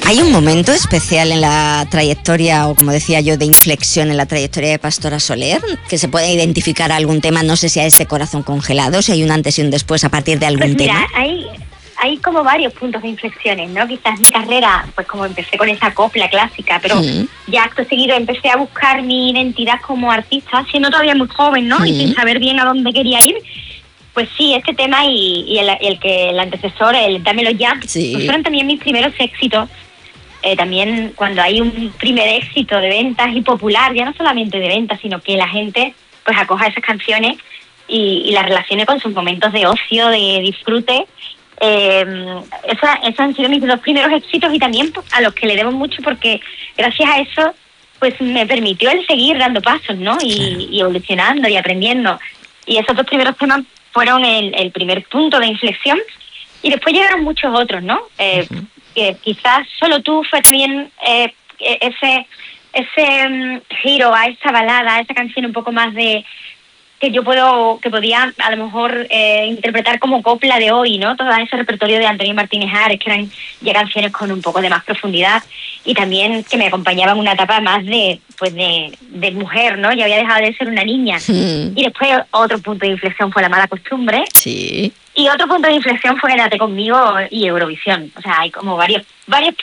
¿Hay un momento especial en la trayectoria, o como decía yo, de inflexión en la trayectoria de Pastora Soler? Que se puede identificar algún tema, no sé si a ese corazón congelado, si hay un antes y un después a partir de algún tema. Hay como varios puntos de inflexiones, ¿no? Quizás mi carrera, pues como empecé con esa copla clásica, pero ya acto seguido empecé a buscar mi identidad como artista, siendo todavía muy joven, ¿no? Y sin saber bien a dónde quería ir. Pues sí, este tema y el antecesor, el Dámelo Ya, pues fueron también mis primeros éxitos. También cuando hay un primer éxito de ventas y popular, ya no solamente de ventas, sino que la gente pues acoja esas canciones y las relacione con sus momentos de ocio, de disfrute. Esos han sido mis dos primeros éxitos y también a los que le debo mucho, porque gracias a eso pues me permitió el seguir dando pasos, ¿no? Y evolucionando y aprendiendo. Y esos dos primeros temas fueron el primer punto de inflexión, y después llegaron muchos otros, ¿no? Que quizás Solo Tú fue también ese giro a esa balada, a esa canción un poco más de que podía a lo mejor interpretar como copla de hoy, ¿no? Todo ese repertorio de Antonio Martínez Ares, que eran ya canciones con un poco de más profundidad, y también que me acompañaban una etapa más de mujer, ¿no? Ya había dejado de ser una niña. Y después otro punto de inflexión fue La Mala Costumbre. Sí. Y otro punto de inflexión fue Quédate Conmigo y Eurovisión. O sea, hay como varios